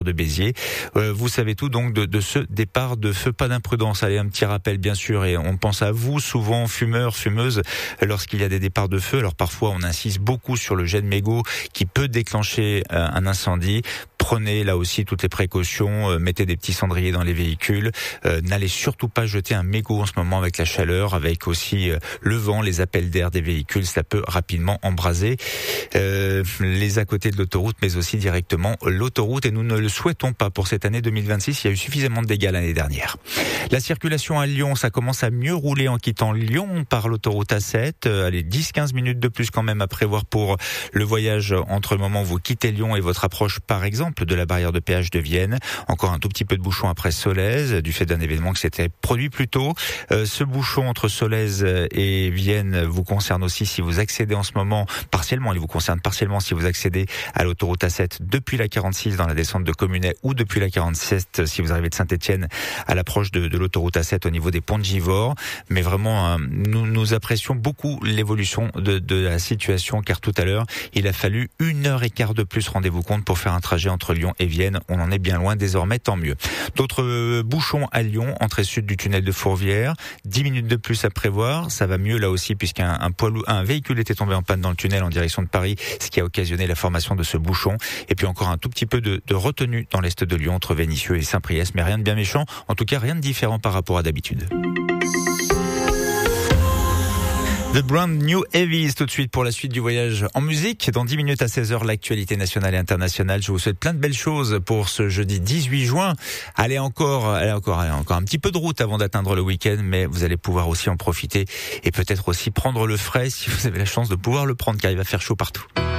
de Béziers. Vous savez tout donc de ce départ de feu. Pas d'imprudence. Allez, un petit rappel bien sûr, et on pense à vous souvent, fumeurs, fumeuses, lorsqu'il y a des départs de feu. Alors parfois on insiste beaucoup sur le jet de mégots qui peut déclencher un incendie. Prenez là aussi toutes les précautions, mettez des petits cendriers dans les véhicules, n'allez surtout pas jeter un mégot en ce moment avec la chaleur, avec aussi le vent, les appels d'air des véhicules, ça peut rapidement embraser les à côté de l'autoroute, mais aussi directement l'autoroute, et nous ne le souhaitons pas pour cette année 2026, il y a eu suffisamment de dégâts l'année dernière. La circulation à Lyon, ça commence à mieux rouler en quittant Lyon par l'autoroute A7, allez 10-15 minutes de plus quand même à prévoir pour le voyage entre le moment où vous quittez Lyon et votre approche par exemple de la barrière de péage de Vienne. Encore un tout petit peu de bouchon après Solèze, du fait d'un événement qui s'était produit plus tôt. Ce bouchon entre Solèze et Vienne vous concerne aussi si vous accédez en ce moment partiellement, il vous concerne partiellement si vous accédez à l'autoroute A7 depuis la 46 dans la descente de Communet, ou depuis la 47 si vous arrivez de Saint-Étienne à l'approche de l'autoroute A7 au niveau des ponts de Givors. Mais vraiment, nous apprécions beaucoup l'évolution de la situation, car tout à l'heure, il a fallu 1h15 de plus, rendez-vous compte, pour faire un trajet entre Lyon et Vienne. On en est bien loin désormais, tant mieux. D'autres bouchons à Lyon, entrée sud du tunnel de Fourvière, 10 minutes de plus à prévoir. Ça va mieux là aussi puisqu'un véhicule était tombé en panne dans le tunnel en direction de Paris, ce qui a occasionné la formation de ce bouchon. Et puis encore un tout petit peu de retenue dans l'est de Lyon entre Vénissieux et Saint-Priest, mais rien de bien méchant, en tout cas rien de différent par rapport à d'habitude. The Brand New Heavies tout de suite pour la suite du voyage en musique. Dans 10 minutes à 16h, l'actualité nationale et internationale. Je vous souhaite plein de belles choses pour ce jeudi 18 juin. Allez encore un petit peu de route avant d'atteindre le week-end, mais vous allez pouvoir aussi en profiter et peut-être aussi prendre le frais si vous avez la chance de pouvoir le prendre, car il va faire chaud partout.